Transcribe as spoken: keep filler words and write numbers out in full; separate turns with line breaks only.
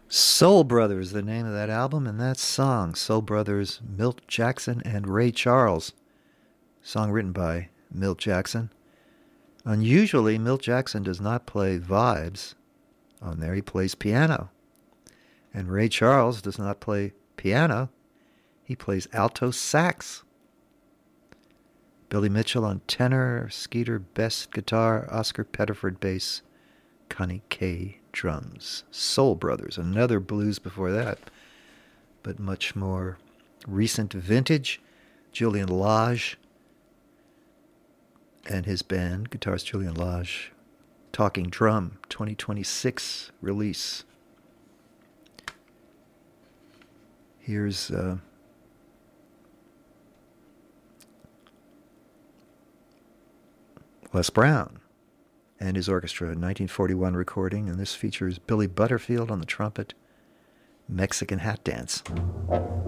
Soul Brothers, the name of that album, and that song, Soul Brothers, Milt Jackson and Ray Charles. Song written by Milt Jackson. Unusually, Milt Jackson does not play vibes on there. He plays piano. And Ray Charles does not play piano. He plays alto sax. Billy Mitchell on tenor, Skeeter Best guitar, Oscar Pettiford bass, Connie Kay drums. Soul Brothers, another blues before that, but much more recent vintage. Julian Lage and his band, guitarist Julian Lage, Talking Drum, twenty twenty-six release. Here's uh, Les Brown and his orchestra, nineteen forty-one recording, and this features Billy Butterfield on the trumpet, Mexican Hat Dance.